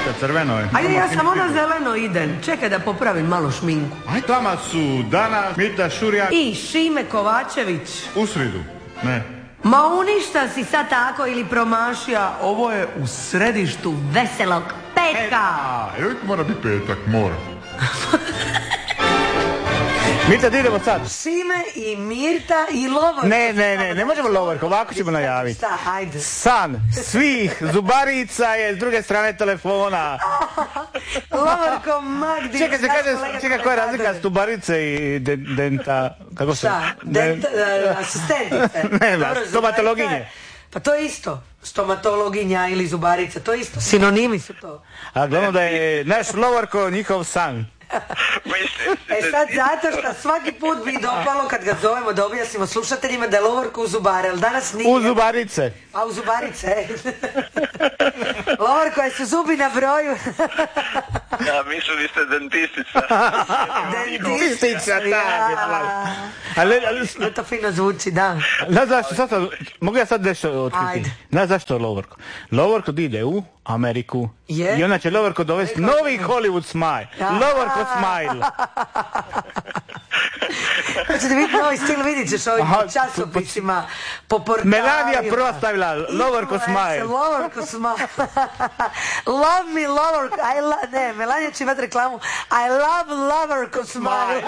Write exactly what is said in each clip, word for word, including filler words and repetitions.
Daška, crveno je. Ajde, ja samo na zeleno idem. Čekaj da popravim malo šminku. Aj, tama su danas Mita Šurjak i Šime Kovačević. U sridu, ne. Ma uništa si sad tako ili promašija. Ovo je u središtu veselog petka. A, uvijek mora biti petak, mora. Mita, da idemo sad. Šime i Mirta i Lovorko. Ne, ne, ne, ne možemo Lovorko, ovako ćemo najaviti. Šta, ajde. San svih zubarica je s druge strane telefona. Lovorko Magdi. Čekaj, se kaže, čekaj, koja je razlika zubarice i de, denta, kako se? Šta, denta, uh, asistentice. Ne, ba, stomatologinje. Pa to je isto. Stomatologinja ili zubarica, to je isto. Sinonimi su to. A glavno da je naš Lovorko njihov san. E sad zato što svaki put bi dopalo kad ga zovemo da objasnimo slušateljima da je Lovorko u zubare, ali danas nije. U zubarice. A u zubarice. Lovorko, je su zubi na broju. Ja, mislili ste dentistica. Dentistica, da. Ali, ali, to fino zvuči, da. Znaš zašto, sad, mogu ja sad nešto otkriti? Znaš zašto Lovorko? Lovorko ide u Ameriku. Je? I onda će Lovorko dovesti novi Hollywood smile. Lovorko smile. Hoćete biti novi stil, vidit ćeš ovim časopisima, po portalima. Melanija prva stavila Lovorko smile. Lovorko smile. Love me Lovorko. I lo... Ne, Melanija će imati reklamu. I love Lovorko smile.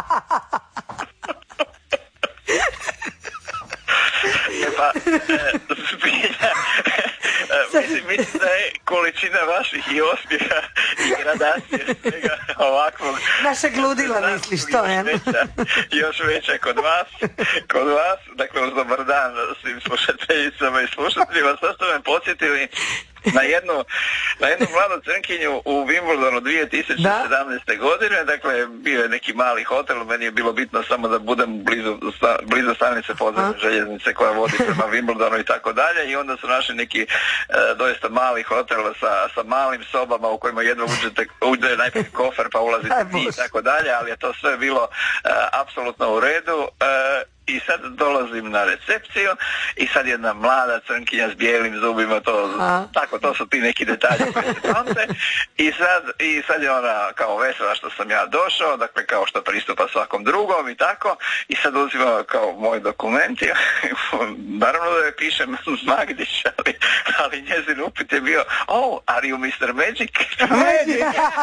E pa, zbilja, mislim, mislim da je količina vaših i osmijeha i gradacije svega ovakvog... Naša gludila misliš, to je? Još veća kod vas, kod vas, dakle, uz dobar dan svim slušateljicama i slušateljima, sad ste me podsjetili na jednu, na jednu mladu crnkinju u Wimbledonu dvije tisuće sedamnaeste. godine, dakle bio je neki mali hotel, meni je bilo bitno samo da budem blizu, blizu stanice podzemne željeznice koja vodi prema Wimbledonu i tako dalje, i onda su našli neki e, doista mali hotel sa, sa malim sobama u kojima jedva uđete, uđe najprije kofer pa ulazite i tako dalje, ali je to sve bilo e, apsolutno u redu. E, I sad dolazim na recepciju i sad jedna mlada crnkinja s bijelim zubima, to, tako, to su ti neki detalji koji se pamte. I sad, i sad je ona kao vesela što sam ja došao, dakle kao što pristupa svakom drugom i tako. I sad uzima kao moj dokument i naravno da je pišem Magdić, ali, ali njezin upit je bio: oh, are you mister Magic? Magic!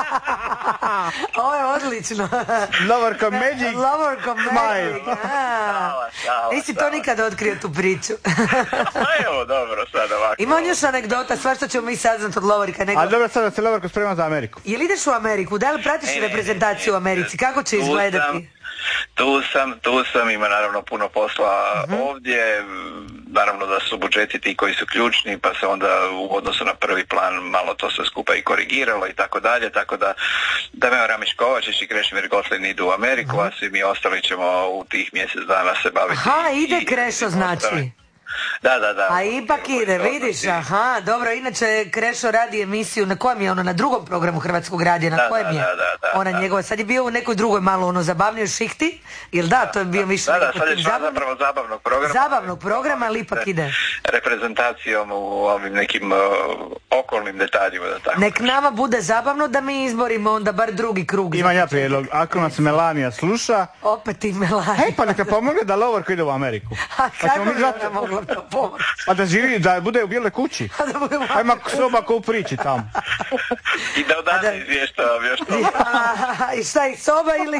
Ovo je odlično. Lovorko Magic. Lovorko Magic. Šala, šala, nisi to nikad otkrio tu priču. Evo, dobro, sad ovako. Ima on još anegdota, sva što ćemo mi saznat od Lovorika. Nego... A dobro, sad da se Lovorko sprema za Ameriku. Jel ideš u Ameriku? Da li pratiš ne, reprezentaciju ne, ne, u Americi? Kako će izgledati? Tu sam, tu sam, ima naravno puno posla uh-huh. ovdje, naravno da su budžeti ti koji su ključni, pa se onda u odnosu na prvi plan malo to sve skupa i korigiralo i tako dalje, tako da Dameo Ramić Kovačić i Krešimir Goslin idu u Ameriku, uh-huh. a svi mi ostali ćemo u tih mjesec dana se baviti. Aha, ide Krešo znači. Ostali. Da, da, da. A ipak ide, vidiš, aha, dobro, inače Krešo radi emisiju, na kojem je ono, na drugom programu Hrvatskog radija, na da, kojem da, je da, da, ona da. njegova, sad je bio u nekoj drugoj malo ono zabavnijoj šihti, jel da, to je bio više da, da, sad je zabav... zapravo zabavnog programa. Zabavnog programa, ali ipak ide. Reprezentacijom u ovim nekim uh, okolnim detaljima, da tako. Nek nama bude zabavno da mi izborimo onda bar drugi krug. Imam ja prijedlog, ako nas Melanija sluša... Opet i Melanija. Hej, pa neka pomogne da Lovorko ide u Ameriku. A pa kako bi ona mogla to pomoći? Pa da živi, da bude u Bijeloj kući. Ajma soba ko u priči tamo. I da odavde izvještavam još to. I šta, i soba ili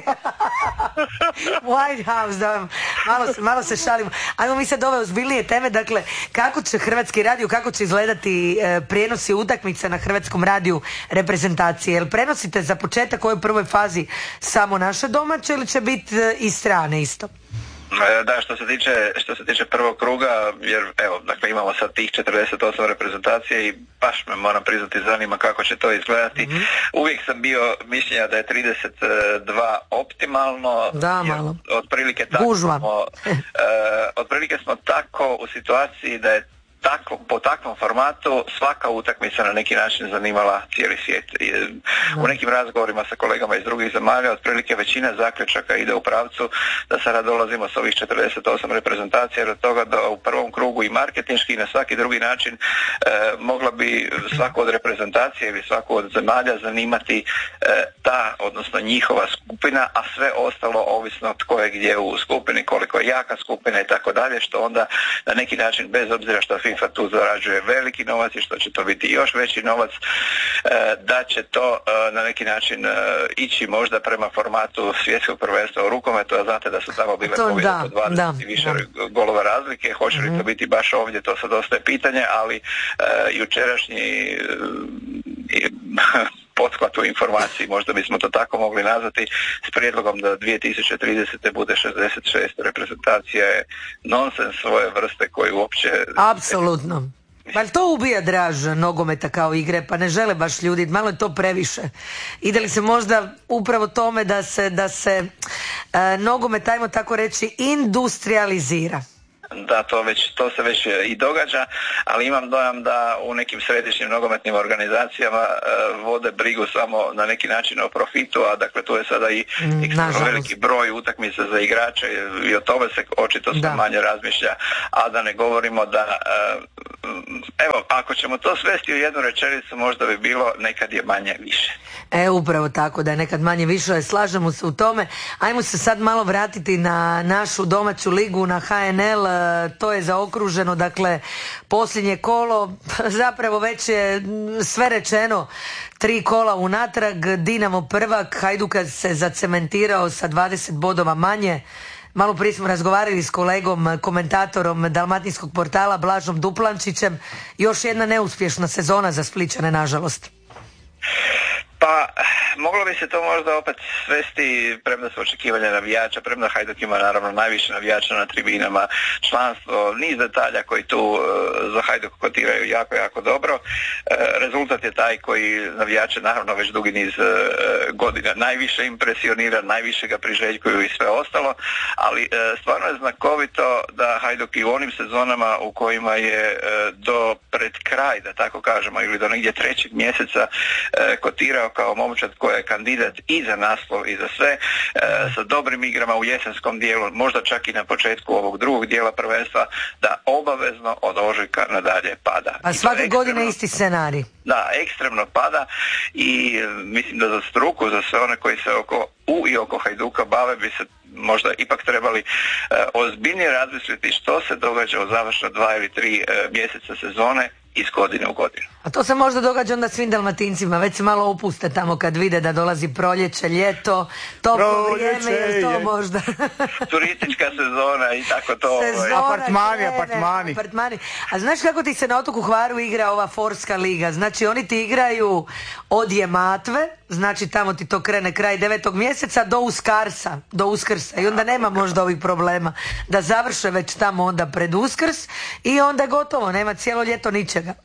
White House, da malo se, malo se šalimo. Ajmo mi sad ove ozbiljnije teme, dakle, kako će Hrvatski radio, kako će izgledati e, prijenosi utakmice na Hrvatskom radiju reprezentacije? Jel prenosite za početak u ovoj prvoj fazi samo naše domaće ili će biti e, i strane isto? Da, što se tiče, što se tiče prvog kruga, jer evo, dakle imamo sad tih četrdeset osam reprezentacije i baš me moram priznati zanima kako će to izgledati. Mm-hmm. Uvijek sam bio mišljenja da je trideset dva optimalno. Da, malo. Otprilike tako smo, uh, otprilike smo tako u situaciji da je tako, po takvom formatu svaka utakmica na neki način zanimala cijeli svijet. U nekim razgovorima sa kolegama iz drugih zemalja otprilike većina zaključaka ide u pravcu da sada dolazimo s ovih četrdeset osam reprezentacija, jer od toga da u prvom krugu i marketinški i na svaki drugi način e, mogla bi svaku od reprezentacije ili svaku od zemalja zanimati e, ta, odnosno njihova skupina, a sve ostalo ovisno tko je gdje u skupini, koliko je jaka skupina i tako dalje, što onda na neki način, bez obzira što FIFA tu zarađuje veliki novac i što će to biti još veći novac, da će to na neki način ići možda prema formatu svjetskog prvenstva u rukometu, a znate da su tamo bile pobjede po dvadeset i više da. golova razlike. Hoće li mm-hmm. to biti baš ovdje, to sad ostaje pitanje, ali uh, jučerašnji uh, pothvat u informaciji, možda bismo to tako mogli nazvati, s prijedlogom da dvije tisuće tridesete bude šezdeset šest reprezentacija, je nonsens svoje vrste koji uopće... Apsolutno. Pa to ubija draž nogometa kao igre, pa ne žele baš ljudi, malo je to previše. Ide li se možda upravo tome da se, da se e, nogomet, ajmo tako reći, industrializira? Da, to, već, to se već i događa, ali imam dojam da u nekim središnjim nogometnim organizacijama e, vode brigu samo na neki način o profitu, a dakle tu je sada i mm, veliki broj utakmica za igrače i o tome se očito sve manje razmišlja, a da ne govorimo da e, evo, ako ćemo to svesti u jednu rečenicu, možda bi bilo nekad je manje više. E, upravo tako, da je nekad manje više, slažemo se u tome. Ajmo se sad malo vratiti na našu domaću ligu, na H N L, to je zaokruženo, dakle, posljednje kolo, zapravo već je sve rečeno, tri kola unatrag, Dinamo prvak, Hajduka se zacementirao sa dvadeset bodova manje. Malo prije smo razgovarali s kolegom, komentatorom dalmatinskog portala Blažom Duplančićem. Još jedna neuspješna sezona za Splićane, nažalost. Pa, moglo bi se to možda opet svesti, premda su očekivanja navijača, premda Hajduk ima naravno najviše navijača na tribinama, članstvo, niz detalja koji tu uh, za Hajduk kotiraju jako, jako dobro. Uh, rezultat je taj koji navijače naravno već dugi niz uh, godina najviše impresionira, najviše ga priželjkuju i sve ostalo, ali uh, stvarno je znakovito da Hajduk i u onim sezonama u kojima je uh, do pred kraj, da tako kažemo, ili do negdje trećeg mjeseca uh, kotirao kao momčad koji je kandidat i za naslov i za sve, e, sa dobrim igrama u jesenskom dijelu, možda čak i na početku ovog drugog dijela prvenstva, da obavezno od ožujka nadalje pada. A svake godine isti scenarij. Da, ekstremno pada i mislim da za struku, za sve one koji se oko u i oko Hajduka bave, bi se možda ipak trebali e, ozbiljnije razmisliti što se događa u završno dva ili tri e, mjeseca sezone iz godine u godinu. A to se možda događa onda svim Dalmatincima, već se malo opuste tamo kad vide da dolazi proljeće, ljeto, toplo vrijeme, je to možda. Turistička sezona i tako to. Sezona, apartmani, krene, apartmani. apartmani. A znaš kako ti se na otoku Hvaru igra ova Forska liga? Znači oni ti igraju od Jematve, znači tamo ti to krene kraj devetog mjeseca do Uskarsa, do Uskrsa i onda nema možda ovih problema da završe već tamo onda pred Uskrs i onda gotovo, nema cijelo ljeto ničega.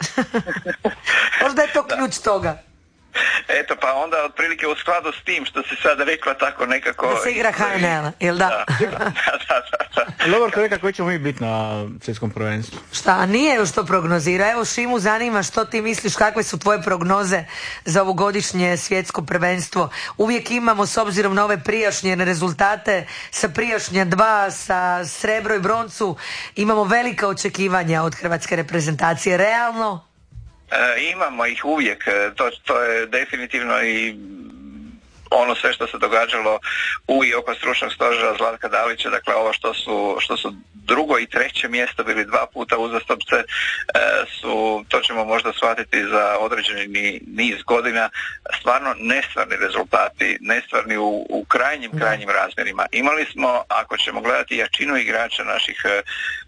Možda je to ključ toga. Eto, pa onda otprilike u skladu s tim što si sad rekla tako nekako... Da se igra H N L, jel da? Da, da, da, da, da. Lovorko reka koji ćemo mi biti na svjetskom prvenstvu. Šta, a nije još to prognozira. Evo Šimu zanima što ti misliš, kakve su tvoje prognoze za ovogodišnje svjetsko prvenstvo. Uvijek imamo, s obzirom na ove prijašnje rezultate, sa prijašnja dva, sa srebro i broncu, imamo velika očekivanja od hrvatske reprezentacije. Realno? E, imamo ih uvijek, to, to je definitivno i ono sve što se događalo u i oko stručnog stožera Zlatka Dalića, dakle ovo što su, što su drugo i treće mjesto bili dva puta uzastopce, e, su, to ćemo možda shvatiti za određeni niz godina, stvarno nestvarni rezultati, nestvarni u, u krajnjim, krajnjim razmjerima. Imali smo, ako ćemo gledati jačinu igrača naših e,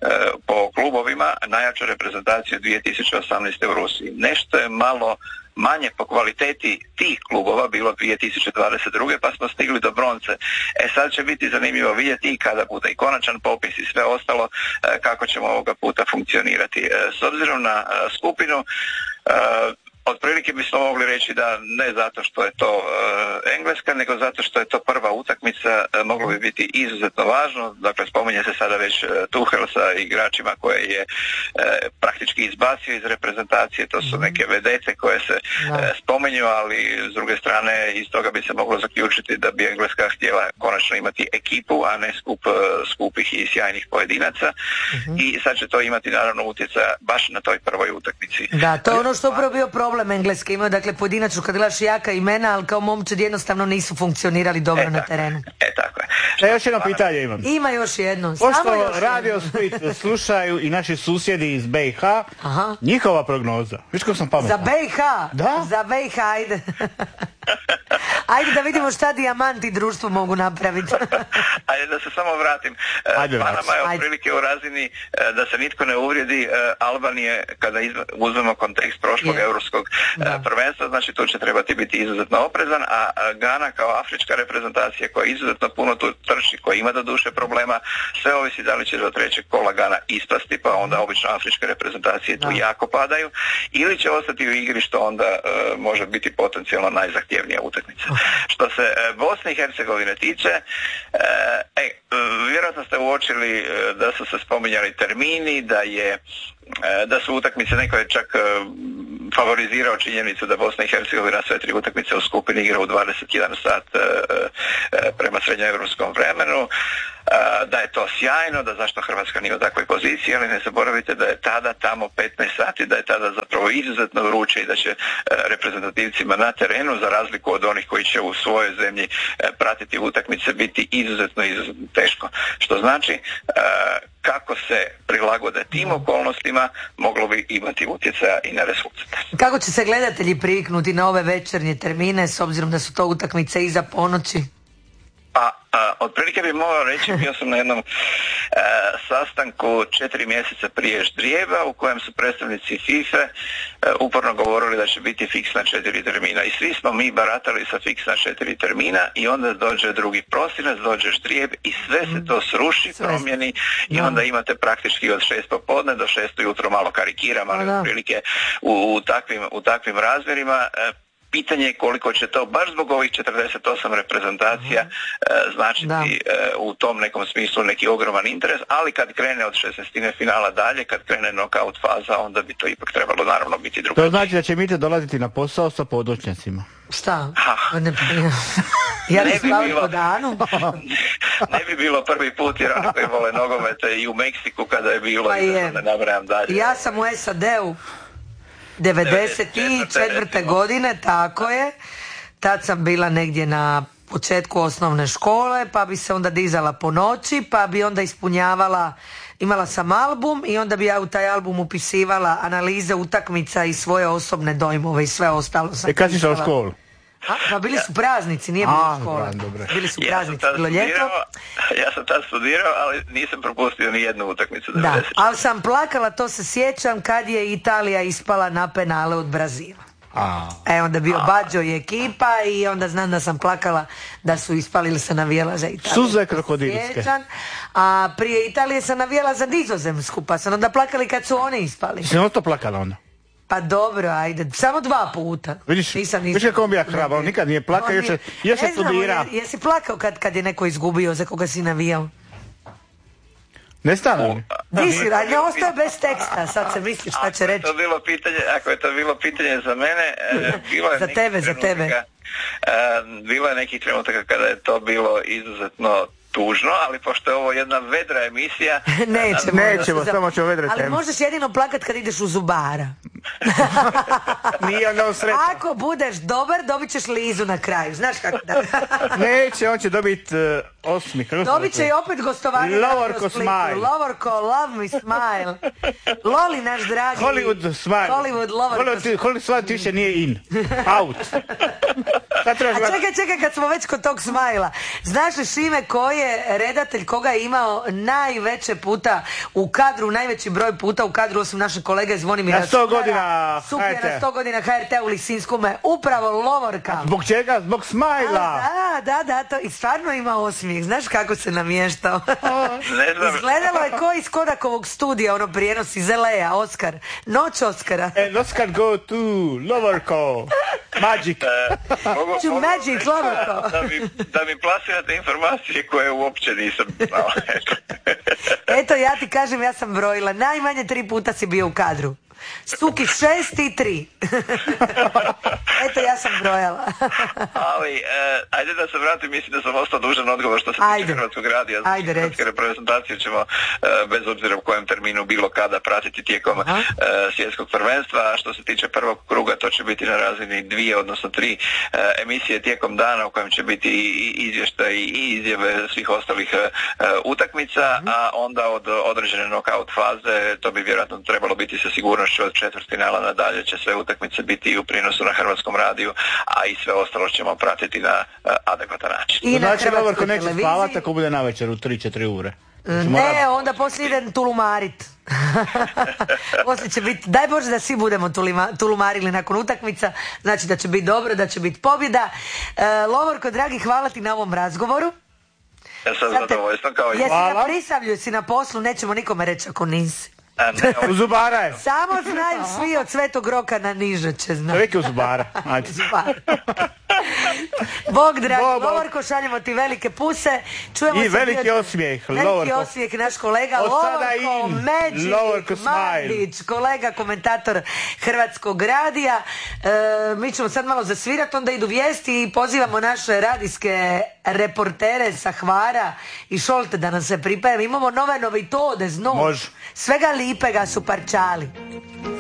po klubovima, najjaču reprezentaciju dvije tisuće osamnaeste. u Rusiji. Nešto je malo manje po kvaliteti tih klubova bilo dvije tisuće dvadeset druge. pa smo stigli do bronce. E sad će biti zanimljivo vidjeti kada bude i konačan popis i sve ostalo kako ćemo ovoga puta funkcionirati. S obzirom na skupinu, otprilike bismo mogli reći da ne zato što je to uh, Engleska, nego zato što je to prva utakmica, uh, moglo bi biti izuzetno važno. Dakle, spominje se sada već uh, Tuchel sa igračima koje je uh, praktički izbacio iz reprezentacije, to su neke vedete koje se uh, spominju, ali s druge strane iz toga bi se moglo zaključiti da bi Engleska htjela konačno imati ekipu, a ne skup uh, skupih i sjajnih pojedinaca uh-huh. i sad će to imati naravno utjecaja baš na toj prvoj utakmici. Da, to je ono što upravo bio problem Engleske, imaju dakle pojedinačno kad gledaš jaka imena, ali kao momčad jednostavno nisu funkcionirali dobro e, na terenu. E, tako je. E, još jedno pitanje imam. Ima još jedno. Pošto još Radio jedno. Split slušaju i naši susjedi iz B i H, Aha. njihova prognoza. Viš kako sam pametan. Za B i H? Da. Za B i H, ajde. Ajde da vidimo šta Dijamant i društvo mogu napraviti. Ajde da se samo vratim. Ajde, Panama je ajde. otprilike u razini da se nitko ne uvrijedi. Albanije, kada uzmemo kontekst prošlog Je. europskog Da. prvenstva, znači tu će trebati biti izuzetno oprezan, a Gana kao afrička reprezentacija koja izuzetno puno tu trči, koja ima do duše problema, sve ovisi da li će do trećeg kola Gana ispasti, pa onda obično afričke reprezentacije tu Da. jako padaju, ili će ostati u igri, što onda uh, može biti potencijalno najzahtjevnija utakmica. Što se uh, Bosne i Hercegovine tiče, uh, e, uh, vjerojatno ste uočili uh, da su se spominjali termini, da je uh, da su utakmice, neko je čak uh, favorizirao činjenicu da Bosna i Hercegovina sve tri utakmice u skupini igra u dvadeset jedan sat uh, uh, prema srednjoevropskom vremenu, uh, da je to sjajno, da zašto Hrvatska nije u takvoj poziciji, ali ne zaboravite da je tada tamo petnaest sati, da je tada zapravo izuzetno vruće i da će uh, reprezentativcima na terenu, za razliku od onih koji će u svojoj zemlji uh, pratiti utakmice, biti izuzetno, izuzetno teško. Što znači, uh, kako se prilagode tim okolnostima, moglo bi imati utjecaja i na rezultat. Kako će se gledatelji priviknuti na ove večernje termine, s obzirom da su to utakmice iza ponoći? Pa, a, otprilike bi mogao reći, bio sam na jednom a, sastanku četiri mjeseca prije ždrijeba u kojem su predstavnici FIFA a, uporno govorili da će biti fiksna četiri termina i svi smo mi baratali sa fiksna četiri termina i onda dođe drugi prosinac, dođe ždrijeb i sve se to sruši, sve promijeni i da. onda imate praktički od šest popodne do šest ujutro, malo karikiram, ali da. otprilike u, u, takvim, u takvim razmjerima. A, pitanje je koliko će to baš zbog ovih četrdeset osam reprezentacija uh, značiti uh, u tom nekom smislu neki ogroman interes, ali kad krene od šesnaestine finala dalje, kad krene knockout faza, onda bi to ipak trebalo naravno biti drugo. To znači da će Mite dolaziti na posao sa podočnjacima. Šta? Ha. Ne, ja Ne ne bi spavim bilo. po danu. Ne bi bilo prvi put jer oni koji vole nogomete i u Meksiku kada je bilo, Pa i da je. se ne nabrajam dalje. Ja sam u S A D-u devedeset četvrte godine, tako je. Tad sam bila negdje na početku osnovne škole, pa bi se onda dizala po noći, pa bi onda ispunjavala, imala sam album i onda bi ja u taj album upisivala analize utakmica i svoje osobne dojmove i sve ostalo sam E kad si išla u pisala. školu? A, pa bili su praznici, nije A, bila škola. dobro, dobro. Bili su Ja sam praznici, tad bilo ljeto. studirao, ja sam tad studirao, ali nisam propustio ni jednu utakmicu. Da, devedeset. ali sam plakala, to se sjećam, kad je Italija ispala na penale od Brazila. A. E, onda bio Bađo i ekipa i onda znam da sam plakala da su ispali ili se navijela za Italiju. Suze krokodilske. Sjećam. A prije Italije sam navijela za Nizozemsku, pa sam onda plakali kad su oni ispali. Si ono to plakala onda? Pa dobro, ajde, samo dva puta. Vidiš, nisam, vidiš kako on bija hrabar, on nikad nije plakao, On još je, nije- još je Ne znam, studira. je- Jesi plakao kad, kad je neko izgubio, za koga si navijao? Ne stane. Di si, ne ostaje bez teksta, sad se misliš šta će Ako je reći. to bilo pitanje, ako je to bilo pitanje za mene, e, bilo je Za nekih tebe, za tebe. trenutaka, e, bilo je nekih trenutaka kada je to bilo izuzetno tužno, ali pošto je ovo jedna vedra emisija... Nećemo. Nećemo, samo ćemo vedre Ali teme. možeš jedino plakat kad ideš u zubara. Nije onda on sretan. Ako budeš dobar, dobit ćeš Lizu na kraju. Znaš kako da... Neće, on će dobiti uh, osmi. Kako se Dobit će zove? i opet gostovanje. na Lovorko Radio Splitu. Smile. Lovorko, love me smile. Loli naš dragi. Hollywood smile. Hollywood, Lovorko. Hollywood, Hollywood smile ti više nije in. Out. A čekaj, čekaj, kad smo već kod tog smajla. Znaš li, Šime, koji je redatelj koga je imao najveće puta u kadru, najveći broj puta u kadru, osim našeg kolega iz Zvonimira na sto godina Sukjera, na sto godina H R T u Lisinskome, upravo Lovorka. Zbog čega? Zbog smajla. Da, da, da, to i stvarno ima osmijeh. Znaš kako se namještao? Ne znam. Izgledalo je ko iz Kodakovog studija, ono prijenos iz L A, Oskar. Noć Oskara. And Oscar go to Lovorko. Magic. Mogu, To mogu magic, reći Lovorko. Da mi, da mi plasirate informacije koje uopće nisam znao. Eto, ja ti kažem, ja sam brojila. Najmanje tri puta si bio u kadru. Stuki šest i tri. Eto, ja sam brojala. Ali, eh, ajde da se vratim, mislim da sam ostao dužan odgovor što se tiče Ajde. Hrvatskog radija. Ajde, Hrvatske reprezentacije ćemo, eh, bez obzira u kojem terminu bilo kada, pratiti tijekom eh, svjetskog prvenstva. A što se tiče prvog kruga, to će biti na razini dvije, odnosno tri eh, emisije tijekom dana u kojem će biti i izvještaj i izjave svih ostalih eh, utakmica, uh-huh. a onda od određene knockout faze, to bi vjerojatno trebalo biti sa sigurnošću od četvrtfinala nadalje, će sve utakmice biti u prinosu na Hrvatskom radiju, a i sve ostalo ćemo pratiti na uh, adekvatan način. I na znači, Lovorko neće televiziji. spavati ako bude navečer u tri četiri ure. Ne, onda poslije ide tulumarit. Poslije će biti, daj Bože da svi budemo tulima, tulumarili nakon utakmica, znači da će biti dobro, da će biti pobjeda. E, Lovorko, dragi, hvala ti na ovom razgovoru. Ja sam zadovoljstven kao i... Jesi Hvala. na Prisavlju, si na poslu, nećemo nikome reći ako nisi. A, ne, U Zubara je. Samo znaju svi od Svetog Roka na niže će znati. Čovjek je u Zubara. Ajde. Bog dragi, Bog, Bog. Lovorko, šaljemo ti velike puse. Čujemo I se veliki bio- osmijeh, Veliki Lovorko. osmijeh, naš kolega Od sada Lovorko in, Magic Lovorko Smile. Mandić, kolega komentator Hrvatskog radija. E, mi ćemo sad malo zasvirati, onda idu vijesti i pozivamo naše radijske reportere sa Hvara i Šolte da nam se pripremi. Imamo nove novitode, znov. Može. Svega lipega su parčali.